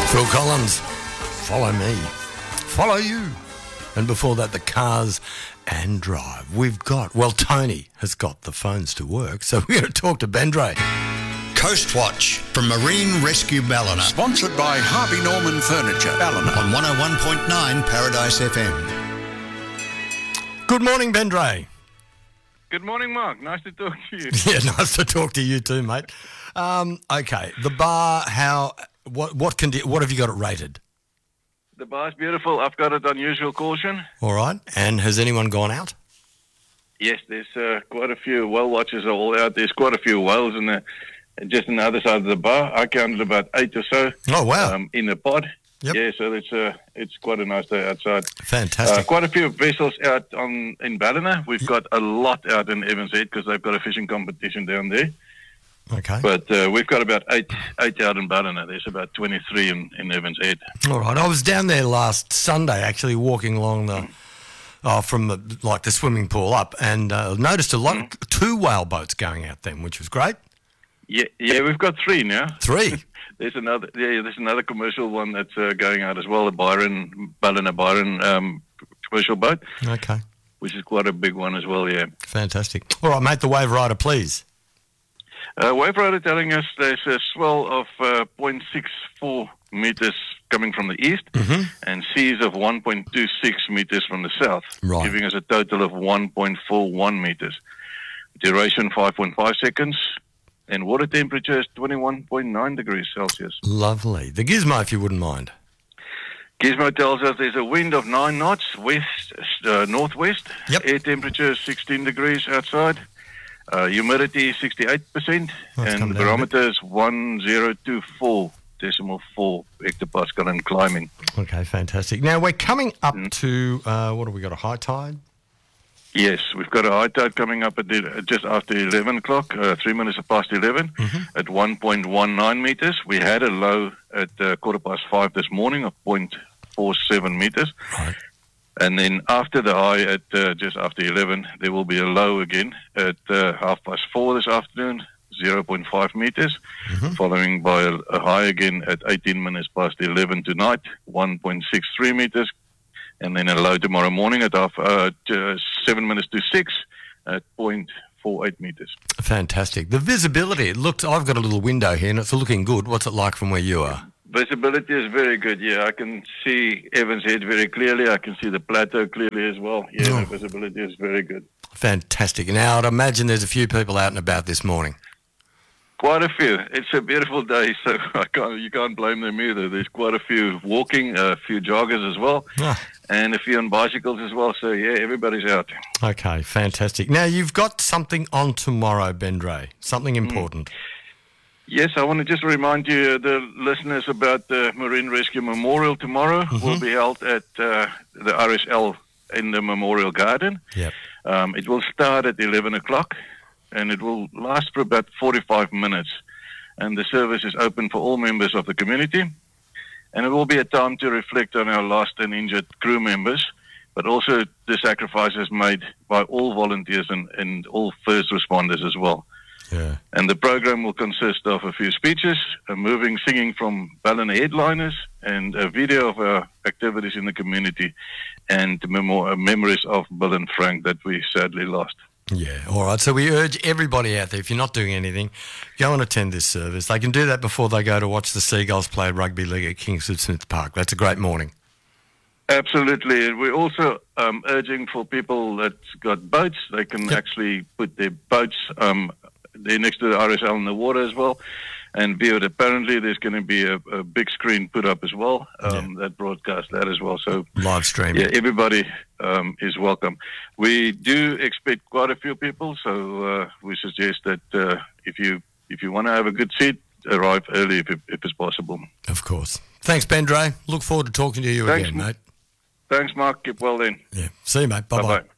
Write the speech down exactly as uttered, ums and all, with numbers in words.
Phil Collins, Follow Me, Follow You. And before that, the Cars and Drive. We've got, well, Tony has got the phones to work, so we're going to talk to Bendre. Coast Watch from Marine Rescue Ballina. Sponsored by Harvey Norman Furniture, Ballina. On one oh one point nine Paradise F M. Good morning, Bendre. Good morning, Mark. Nice to talk to you. Yeah, nice to talk to you too, mate. Um, okay, the bar, how, what, what, can, what have you got it rated? The bar's beautiful. I've got it unusual caution. All right, and has anyone gone out? Yes, there's uh, quite a few whale watchers are all out. There's quite a few whales in the, just on the other side of the bar. I counted about eight or so. Oh, wow. Um, in the pod. Yep. Yeah, so it's uh, it's quite a nice day outside. Fantastic. Uh, quite a few vessels out on in Ballina. We've yep. got a lot out in Evans Head because they've got a fishing competition down there. Okay. But uh, we've got about eight eight out in Ballina. There's about twenty-three in, in Evans Head. All right. I was down there last Sunday, actually walking along the, mm. oh, from the, like the swimming pool up, and uh, noticed a lot, mm. of, two whale boats going out then, which was great. Yeah, yeah, we've got three now. Three. there's another, yeah, there's another commercial one that's uh, going out as well. The Byron Ballina Byron um, commercial boat. Okay. Which is quite a big one as well. Yeah. Fantastic. All right, mate. The wave rider, please. Uh, wave rider telling us there's a swell of uh, zero point six four meters coming from the east mm-hmm. and seas of one point two six meters from the south, right. giving us a total of one point four one meters. Duration five point five seconds, and water temperature is twenty-one point nine degrees Celsius. Lovely. The gizmo, if you wouldn't mind. Gizmo tells us there's a wind of nine knots, west, uh, northwest. Yep. Air temperature is sixteen degrees outside. Uh, humidity is sixty-eight percent, That's and the barometer is one thousand twenty-four decimal four hectopascal and climbing. Okay, fantastic. Now we're coming up mm. to, uh, what have we got, a high tide? Yes, we've got a high tide coming up at the, just after eleven o'clock, uh, three minutes past eleven, mm-hmm. at one point one nine meters. We had a low at uh, quarter past five this morning of zero point four seven meters. Right. And then after the high at uh, just after eleven, there will be a low again at uh, half past four this afternoon, zero point five meters, mm-hmm. following by a, a high again at eighteen minutes past eleven tonight, one point six three meters, and then a low tomorrow morning at half, uh, seven minutes to six at zero point four eight meters. Fantastic. The visibility, it looks, I've got a little window here and it's looking good. What's it like from where you are? Visibility is very good, yeah. I can see Evans Head very clearly. I can see the plateau clearly as well. Yeah, oh. The visibility is very good. Fantastic. Now, I'd imagine there's a few people out and about this morning. Quite a few. It's a beautiful day, so I can't, you can't blame them either. There's quite a few walking, a few joggers as well, oh. and a few on bicycles as well. So, yeah, everybody's out. Okay, fantastic. Now, you've got something on tomorrow, Bendre, something important. Mm. Yes, I want to just remind you, uh, the listeners, about the Marine Rescue Memorial tomorrow. Mm-hmm. Will be held at uh, the R S L in the Memorial Garden. Yep. Um, it will start at eleven o'clock, and it will last for about forty-five minutes. And the service is open for all members of the community. And it will be a time to reflect on our lost and injured crew members, but also the sacrifices made by all volunteers and, and all first responders as well. Yeah. And the program will consist of a few speeches, a moving singing from Ballina headliners, and a video of our activities in the community, and memo- memories of Bill and Frank that we sadly lost. Yeah, all right. So we urge everybody out there, if you're not doing anything, go and attend this service. They can do that before they go to watch the Seagulls play rugby league at Kingsford Smith Park. That's a great morning. Absolutely. We're also um, urging for people that's got boats, they can yep. actually put their boats um, there next to the R S L in the water as well and view it. Apparently there's going to be a, a big screen put up as well um, yeah. that broadcasts that as well. So live streaming. Yeah, everybody um, is welcome. We do expect quite a few people, so uh, we suggest that uh, if you if you want to have a good seat, arrive early if, if it's possible. Of course. Thanks, Bendre. Look forward to talking to you Thanks, again, mate. Thanks, Mark. Keep well then. Yeah. See you, mate. Bye-bye. Bye-bye.